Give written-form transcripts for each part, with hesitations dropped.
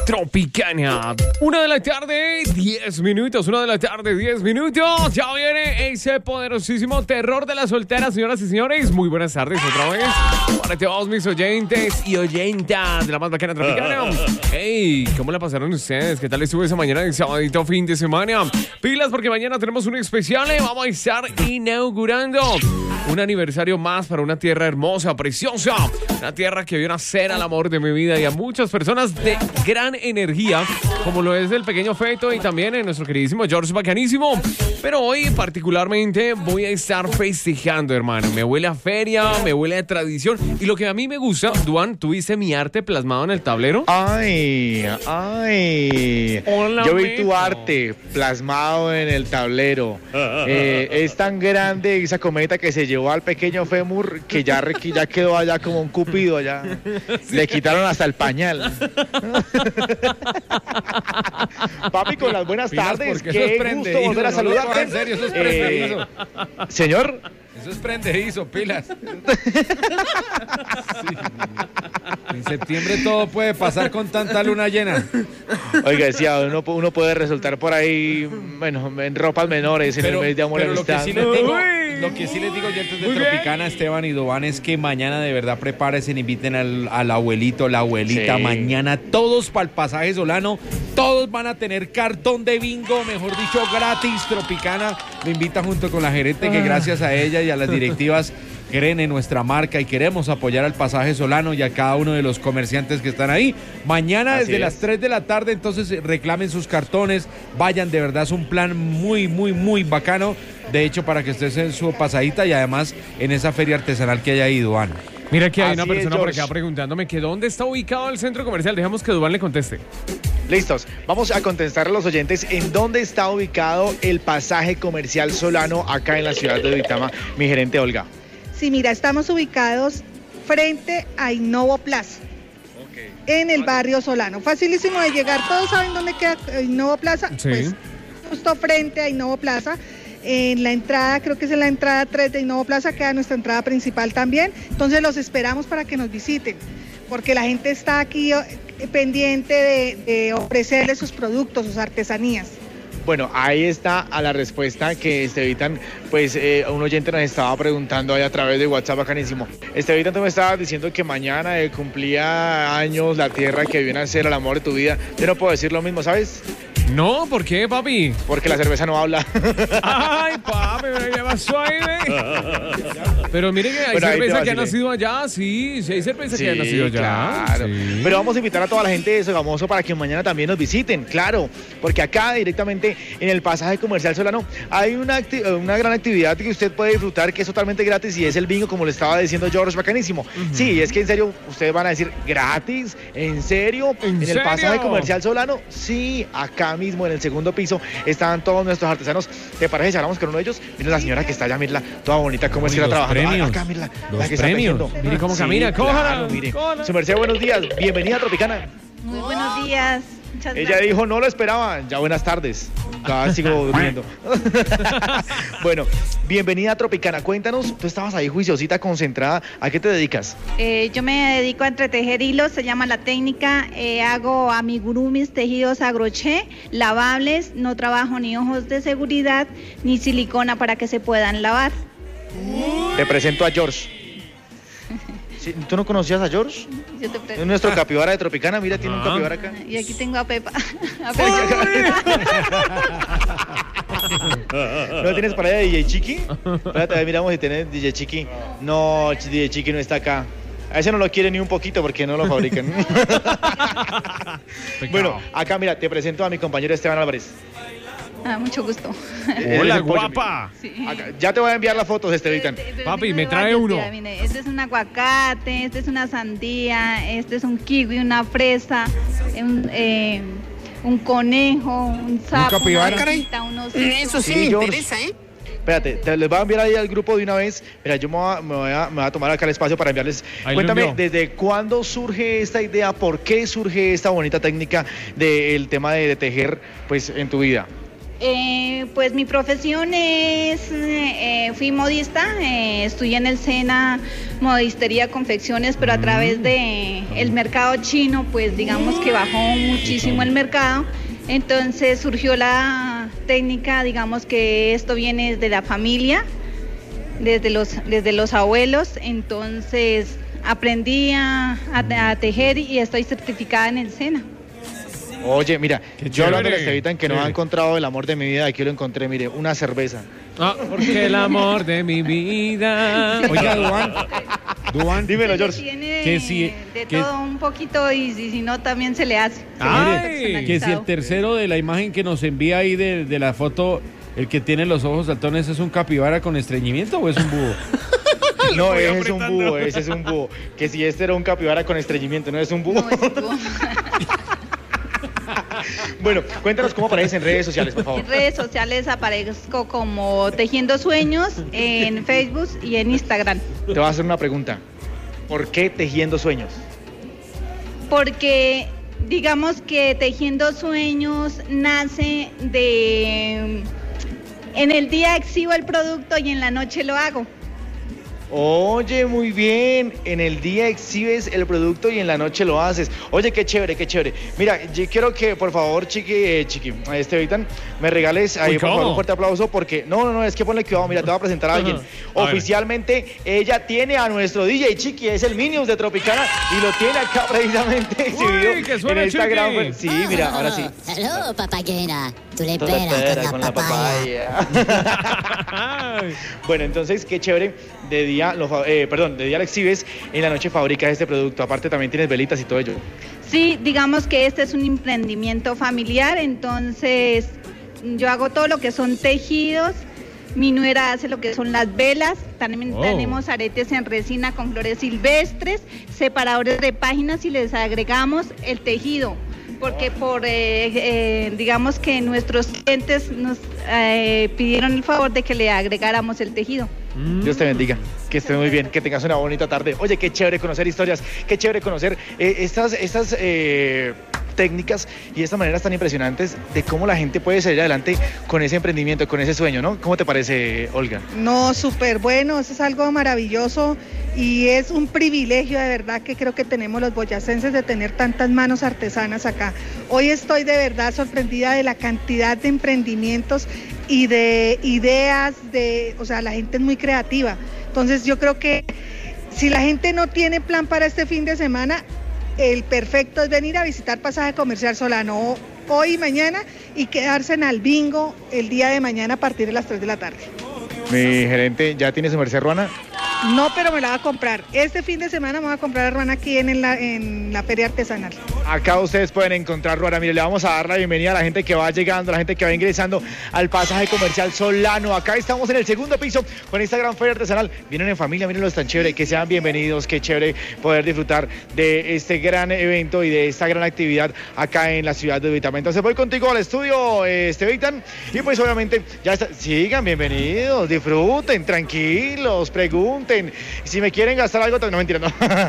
Tropicana. 1:10 p.m. Ya viene ese poderosísimo terror de las solteras, señoras y señores. Muy buenas tardes otra vez para todos mis oyentes y oyentas de la más bacana Tropicana. Hey, ¿cómo la pasaron ustedes? ¿Qué tal estuvo esa mañana de sabadito fin de semana? Pilas porque mañana tenemos un especial. Vamos a estar inaugurando un aniversario más para una tierra hermosa, preciosa. Una tierra que vio nacer al amor de mi vida y a muchas personas de gran energía, como lo es el pequeño Feto y también en nuestro queridísimo George Bacanísimo. Pero hoy particularmente voy a estar festejando, hermano. Me huele a feria, me huele a tradición. Y lo que a mí me gusta, Duan, ¿tuviste mi arte plasmado en el tablero? Ay. Hola, yo vi tu arte plasmado en el tablero. Es tan grande esa cometa que se llevó al pequeño fémur que ya quedó allá como un cupido allá. Sí. Le quitaron hasta el pañal. Papi, con las buenas tardes. Qué gusto volver a saludarte. En serio, eso es prendedizo. Señor. Eso es prendedizo, pilas. Sí. En septiembre todo puede pasar con tanta luna llena. Oiga, decía, uno puede resultar por ahí, bueno, en ropas menores en el mes de amor y amistad. Lo que sí les digo, oyentes de Tropicana, Esteban y Dován, es que mañana de verdad prepárense, inviten al abuelito, la abuelita. Sí. Mañana todos para el pasaje Solano, todos van a tener cartón de bingo, mejor dicho, gratis. Tropicana me invita junto con la gerente, que gracias a ella y a las directivas creen en nuestra marca y queremos apoyar al pasaje Solano y a cada uno de los comerciantes que están ahí. Mañana desde las 3 de la tarde, entonces reclamen sus cartones, vayan, de verdad es un plan muy, muy, muy bacano. De hecho, para que estés en su pasadita y además en esa feria artesanal que haya ido, Ana. Mira que hay una persona por acá preguntándome que dónde está ubicado el centro comercial. Dejamos que Duván le conteste. Listos, vamos a contestar a los oyentes en dónde está ubicado el pasaje comercial Solano acá en la ciudad de Duitama, mi gerente Olga. Sí, mira, estamos ubicados frente a Innovo Plaza, en el barrio Solano. Facilísimo de llegar, todos saben dónde queda Innovo Plaza, sí. Pues justo frente a Innovo Plaza. En la entrada, creo que es en la entrada 3 de Innovo Plaza, queda nuestra entrada principal también. Entonces los esperamos para que nos visiten, porque la gente está aquí pendiente de ofrecerles sus productos, sus artesanías. Bueno, ahí está a la respuesta que Estevitan, pues un oyente nos estaba preguntando ahí a través de WhatsApp, bacanísimo. Estevitan, tú me estabas diciendo que mañana cumplía años la tierra que viene a ser el amor de tu vida. Yo no puedo decir lo mismo, ¿sabes? No, ¿por qué, papi? Porque la cerveza no habla. Ay, papi, me llevas suave. Pero mire que hay cerveza que ha nacido allá, sí, hay cerveza que ha nacido allá. Claro. Sí. Pero vamos a invitar a toda la gente de Sogamoso para que mañana también nos visiten, claro, porque acá directamente en el pasaje comercial Solano hay una gran actividad que usted puede disfrutar, que es totalmente gratis, y es el bingo, como le estaba diciendo George, bacanísimo. Sí, es que en serio, ustedes van a decir, ¿gratis? ¿En serio? ¿En el pasaje comercial Solano? Sí, acá mismo en el segundo piso están todos nuestros artesanos. ¿Te parece si hablamos con uno de ellos? Mira la señora que está allá, mírala, toda bonita, cómo es que está trabajando. Acá, mírala, los la que premios. Está mire cómo camina, cójala. Mire. Su merced, buenos días, bienvenida a Tropicana. Muy buenos días. Muchas Ella gracias. dijo, no lo esperaba, ya buenas tardes. Ya sigo durmiendo. Bueno, bienvenida a Tropicana. Cuéntanos, tú estabas ahí juiciosita, concentrada. ¿A qué te dedicas? Yo me dedico a entretejer hilos, se llama la técnica. Hago amigurumis, tejidos a crochet, lavables. No trabajo ni ojos de seguridad ni silicona para que se puedan lavar. Te presento a George. ¿Sí? ¿Tú no conocías a George? Yo te presento. Es nuestro capibara de Tropicana. Mira, tiene un capibara acá. Y aquí tengo a Pepa. ¿No tienes para allá de DJ Chiqui? Espérate, miramos si tenés DJ Chiqui. No, DJ Chiqui no está acá. A ese no lo quiere ni un poquito porque no lo fabrican. Bueno, acá mira, te presento a mi compañero Esteban Álvarez. Mucho gusto. Hola, guapa. Sí. Acá, ya te voy a enviar las fotos, Estevitan. Papi, me trae uno. Mire, este es un aguacate, este es una sandía, este es un kiwi, una fresa, un conejo, un sapo, ¿Un capibara? una vaquita, unos... Eso sí me interesa, ¿eh? Espérate, les voy a enviar ahí al grupo de una vez. Mira, yo me voy a tomar acá el espacio para enviarles. Ahí cuéntame, ¿desde cuándo surge esta idea? ¿Por qué surge esta bonita técnica del tema de tejer, pues, en tu vida? Pues mi profesión es, fui modista, estudié en el SENA modistería, confecciones, pero a través de el mercado chino, pues digamos que bajó muchísimo el mercado, entonces surgió la técnica, digamos que esto viene de la familia, desde los abuelos, entonces aprendí a tejer y estoy certificada en el SENA. Oye, mira, Qué yo hablando de chévere. Estevitan que no ha encontrado el amor de mi vida, aquí lo encontré, mire, una cerveza. Ah, porque el amor de mi vida. Oiga, Duan, Dímelo, George. Tiene que sí, de que- todo un poquito y si no también se le hace. Ay, que si el tercero de la imagen que nos envía ahí de la foto, el que tiene los ojos saltones, ¿es un capibara con estreñimiento o es un búho? No, voy ese es un apretando. búho, ese es un búho. Que si este era un capibara con estreñimiento, no es un búho. No, es tú. Bueno, cuéntanos cómo apareces en redes sociales, por favor. En redes sociales aparezco como Tejiendo Sueños en Facebook y en Instagram. Te voy a hacer una pregunta. ¿Por qué tejiendo sueños? Porque digamos que Tejiendo Sueños nace de... En el día exhibo el producto y en la noche lo hago. Oye, muy bien. En el día exhibes el producto y en la noche lo haces. Oye, qué chévere, qué chévere. Mira, yo quiero que, por favor, Chiqui, Estevitan, me regales ahí, Uy, por favor, ¿cómo? un fuerte aplauso porque... No, es que ponle cuidado. Mira, te voy a presentar a alguien. A ver. Oficialmente, ella tiene a nuestro DJ Chiqui, es el Minions de Tropicana y lo tiene acá precisamente exhibido que suena en Instagram. Chiqui. Sí, mira, ahora sí. Hello, papayera. Tú le Tú te pegas esperas con la papaya. Ay. Bueno, entonces, qué chévere. De día lo exhibes, en la noche fabricas este producto. Aparte, también tienes velitas y todo ello. Sí, digamos que este es un emprendimiento familiar, entonces yo hago todo lo que son tejidos, mi nuera hace lo que son las velas, también Oh. tenemos aretes en resina con flores silvestres, separadores de páginas y les agregamos el tejido, porque digamos que nuestros clientes nos pidieron el favor de que le agregáramos el tejido. Dios te bendiga, que estés muy bien, que tengas una bonita tarde. Oye, qué chévere conocer historias, qué chévere conocer estas técnicas y estas maneras tan impresionantes de cómo la gente puede salir adelante con ese emprendimiento, con ese sueño, ¿no? ¿Cómo te parece, Olga? No, súper bueno, eso es algo maravilloso y es un privilegio de verdad que creo que tenemos los boyacenses de tener tantas manos artesanas acá. Hoy estoy de verdad sorprendida de la cantidad de emprendimientos y de ideas, o sea, la gente es muy creativa. Entonces yo creo que si la gente no tiene plan para este fin de semana, el perfecto es venir a visitar Pasaje Comercial Solano hoy y mañana y quedarse en Albingo el día de mañana a partir de las 3 de la tarde. Mi gerente, ¿ya tiene su merced ruana? No, pero me la va a comprar. Este fin de semana me voy a comprar a Ruana aquí en la feria artesanal. Acá ustedes pueden encontrar ruana. Mire, le vamos a dar la bienvenida a la gente que va llegando, a la gente que va ingresando al Pasaje Comercial Solano. Acá estamos en el segundo piso con esta gran feria artesanal. Vienen en familia, miren lo tan chévere, que sean bienvenidos, qué chévere poder disfrutar de este gran evento y de esta gran actividad acá en la ciudad de Uitama. Entonces voy contigo al estudio, Estevitan, y pues obviamente ya está. Sigan, bienvenidos, disfruten, tranquilos, pregunten. Si me quieren gastar algo, no, mentira, no.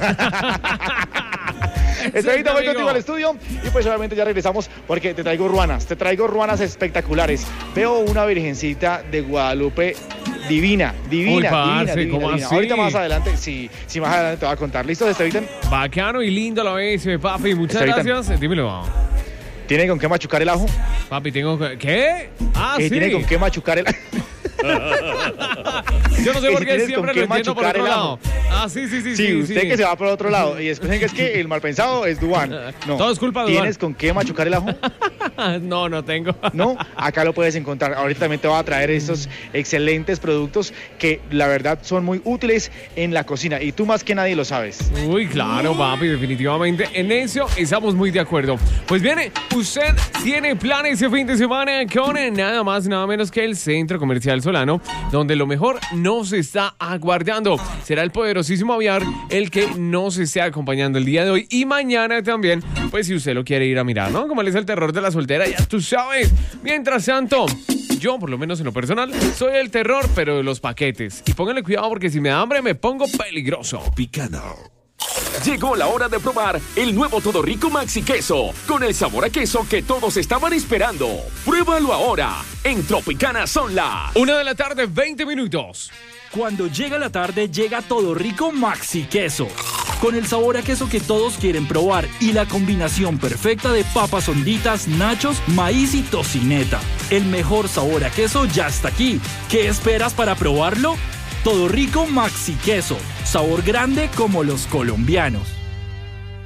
Estevitan, voy contigo al estudio y pues obviamente ya regresamos porque te traigo ruanas espectaculares. Veo una virgencita de Guadalupe divina. Uy, parce, ¿cómo así? Ahorita más adelante, sí, más adelante te voy a contar. ¿Listo, Estevitan? Bacano y lindo lo ves, papi. Muchas Estevitan. gracias. Dímelo. ¿Tiene con qué machucar el ajo? Papi, tengo que... ¿Qué? Ah, sí. ¿Tiene con qué machucar el ajo? Yo no sé que por si qué tienes siempre con qué lo entiendo por machucar otro el lado. ajo. Ah, sí. Sí, usted que se va por otro lado. Y escuchen que es que el mal pensado es Duan. No. Todo es culpa de Duan. ¿Tienes con qué machucar el ajo? No tengo. No, acá lo puedes encontrar. Ahorita también te voy a traer estos excelentes productos que la verdad son muy útiles en la cocina. Y tú más que nadie lo sabes. Uy, claro, papi, definitivamente. En eso estamos muy de acuerdo. Pues bien, usted tiene planes ese fin de semana con nada más y nada menos que el Centro Comercial Solano, donde lo mejor nos está aguardando. Será el poderosísimo Aviar el que nos esté acompañando el día de hoy y mañana también, pues si usted lo quiere ir a mirar, ¿no? Como le es el terror de la soltera, ya tú sabes. Mientras tanto, yo, por lo menos en lo personal, soy el terror, pero de los paquetes. Y pónganle cuidado porque si me da hambre me pongo peligroso. Picano. Llegó la hora de probar el nuevo Todo Rico Maxi Queso, con el sabor a queso que todos estaban esperando. Pruébalo ahora en Tropicana Sonla. 1:20 p.m. Cuando llega la tarde, llega Todo Rico Maxi Queso, con el sabor a queso que todos quieren probar y la combinación perfecta de papas honditas, nachos, maíz y tocineta. El mejor sabor a queso ya está aquí. ¿Qué esperas para probarlo? Todo Rico Maxi Queso, sabor grande como los colombianos.